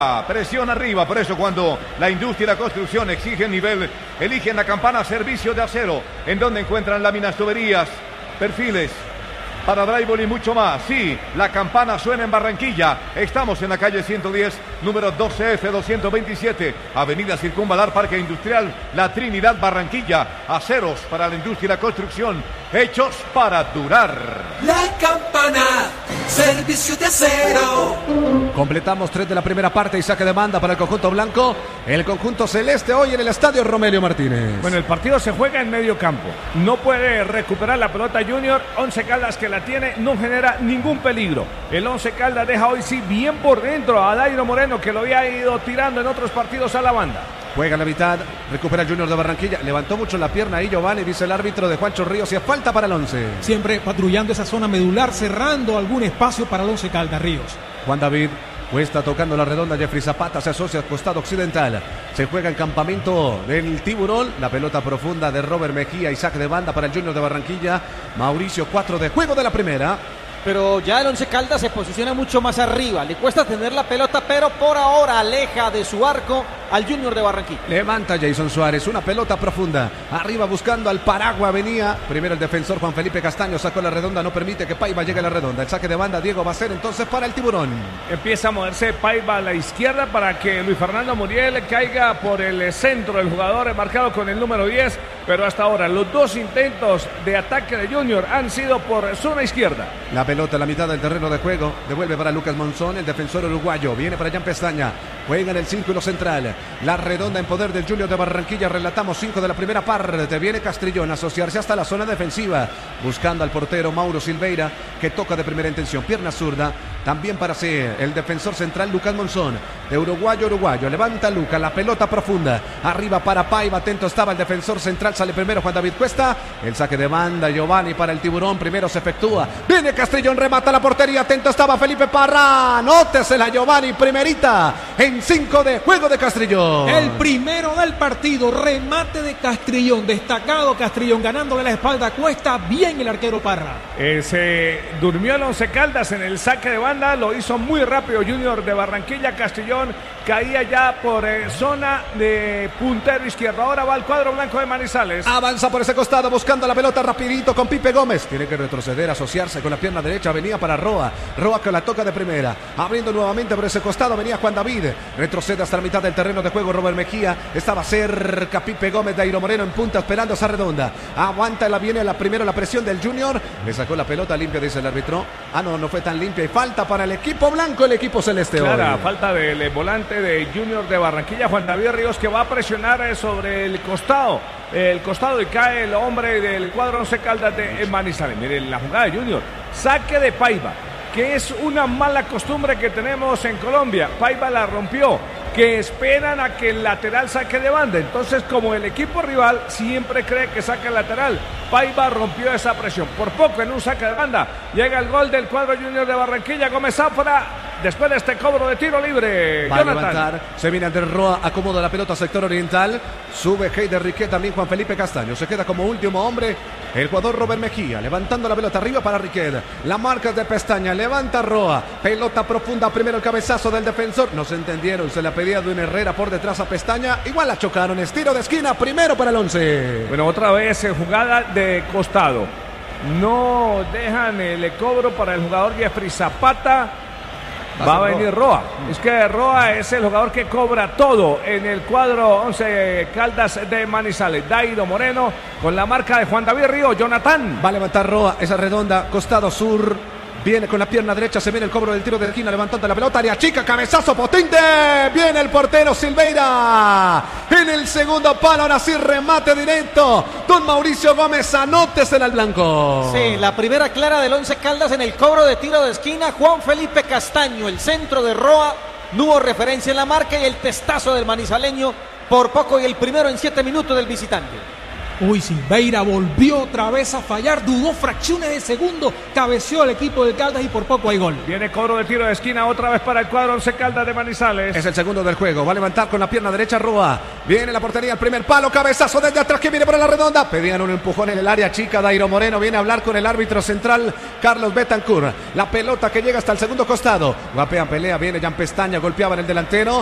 Presión arriba, por eso cuando la industria y la construcción exigen nivel, eligen la campana servicio de acero, en donde encuentran láminas, tuberías, perfiles para drywall y mucho más. Sí, la campana suena en Barranquilla. Estamos en la calle 110, número 12F 227, Avenida Circunvalar, Parque Industrial La Trinidad, Barranquilla. Aceros para la industria y la construcción, hechos para durar. La campana, servicio de acero. Completamos 3 de la primera parte y saque de banda para el conjunto blanco. El conjunto celeste hoy en el estadio Romelio Martínez. Bueno, el partido se juega en medio campo. No puede recuperar la pelota Junior. Once Caldas que la tiene no genera ningún peligro. El Once Caldas deja hoy sí bien por dentro a Dairo Moreno, que lo había ido tirando en otros partidos a la banda. Juega la mitad, recupera Junior de Barranquilla. Levantó mucho la pierna ahí Giovanni, dice el árbitro de Juancho Ríos, y es falta para el Once. Siempre patrullando esa zona medular, cerrando algún espacio para el Once Caldas, Ríos. Juan David Cuesta tocando la redonda, Jeffrey Zapata se asocia al costado occidental. Se juega en campamento del Tiburón. La pelota profunda de Robert Mejía y saque de banda para el Junior de Barranquilla. Mauricio, 4 de juego de la primera. Pero ya el Once Caldas se posiciona mucho más arriba. Le cuesta tener la pelota, pero por ahora aleja de su arco al Junior de Barranquilla. Levanta Jason Suárez, una pelota profunda. Arriba buscando al Paragua, venía. Primero el defensor Juan Felipe Castaño sacó la redonda, no permite que Paiva llegue a la redonda. El saque de banda, Diego va a ser entonces para el Tiburón. Empieza a moverse Paiva a la izquierda para que Luis Fernando Muriel caiga por el centro. El jugador marcado con el número 10, pero hasta ahora los dos intentos de ataque de Junior han sido por zona izquierda. La pelota a la mitad del terreno de juego, devuelve para Lucas Monzón, el defensor uruguayo, viene para Jan Pestaña, juega en el círculo central, la redonda en poder del Junior de Barranquilla. Relatamos 5 de la primera parte, viene Castrillón a asociarse hasta la zona defensiva, buscando al portero Mauro Silveira, que toca de primera intención, pierna zurda, también para ser el defensor central Lucas Monzón, de uruguayo, levanta Lucas, la pelota profunda, arriba para Paiva, atento estaba el defensor central, sale primero Juan David Cuesta, el saque de banda, Giovanni para el Tiburón, primero se efectúa, viene Castrillón, remata la portería, atento estaba Felipe Parra, anótesela Giovanni, primerita, en 5 de juego de Castrillón. El primero del partido, remate de Castrillón, destacado Castrillón, ganándole la espalda a Cuesta, bien el arquero Parra. Se durmió el Once Caldas en el saque de banda, lo hizo muy rápido Junior de Barranquilla. Castrillón caía ya por zona de puntero izquierdo, ahora va al cuadro blanco de Manizales. Avanza por ese costado buscando la pelota rapidito con Pipe Gómez, tiene que retroceder, asociarse con la pierna derecha, venía para Roa que la toca de primera, abriendo nuevamente por ese costado, venía Juan David, retrocede hasta la mitad del terreno de juego Robert Mejía, estaba cerca Pipe Gómez, Dairo Moreno en punta esperando esa redonda, aguanta, viene primero la presión del Junior, le sacó la pelota limpia, dice el árbitro, no fue tan limpia y falta para el equipo blanco, el equipo celeste. Clara, hoy. Falta del volante de Junior de Barranquilla, Juan David Ríos, que va a presionar sobre el costado y cae el hombre del cuadro Once Caldas de Manizales. Miren la jugada de Junior, saque de Paiva, que es una mala costumbre que tenemos en Colombia. Paiva la rompió, que esperan a que el lateral saque de banda. Entonces, como el equipo rival siempre cree que saca el lateral, Paiva rompió esa presión. Por poco en un saque de banda llega el gol del cuadro Junior de Barranquilla. Gómez Zafra, después de este cobro de tiro libre. Va Jonathan. a levantar, se viene Andrés Roa, acomoda la pelota sector oriental, sube Heider Riquet, también Juan Felipe Castaño, se queda como último hombre el jugador Robert Mejía, levantando la pelota arriba para Riquet, la marca de Pestaña, levanta Roa, pelota profunda, primero el cabezazo del defensor, no se entendieron, se la pedía de un Herrera por detrás a Pestaña, igual la chocaron, estiro de esquina, primero para el Once. Bueno, otra vez jugada de costado, no dejan el cobro para el jugador Jeffrey Zapata. Va a venir Roa. Es que Roa es el jugador que cobra todo en el cuadro Once Caldas de Manizales. Dairo Moreno con la marca de Juan David Río. Jonathan. Va a levantar Roa, esa redonda, costado sur. Viene con la pierna derecha, se viene el cobro del tiro de esquina, levantando la pelota, área chica, cabezazo potente, viene el portero Silveira, en el segundo palo, ahora sí remate directo, don Mauricio Gómez, anótesela al blanco. Sí, la primera clara del Once Caldas en el cobro de tiro de esquina, Juan Felipe Castaño, el centro de Roa, no hubo referencia en la marca y el testazo del manizaleño, por poco y el primero en 7 minutos del visitante. Uy, Silveira volvió otra vez a fallar, dudó fracciones de segundo, cabeceó el equipo del Caldas y por poco hay gol. Viene cobro de tiro de esquina otra vez para el cuadro Once Caldas de Manizales. Es el segundo del juego, va a levantar con la pierna derecha Roa. Viene la portería, el primer palo, cabezazo desde atrás que viene por la redonda. Pedían un empujón en el área chica, Dairo Moreno viene a hablar con el árbitro central, Carlos Betancourt. La pelota que llega hasta el segundo costado. Guapean pelea, viene Jan Pestaña, golpeaba en el delantero.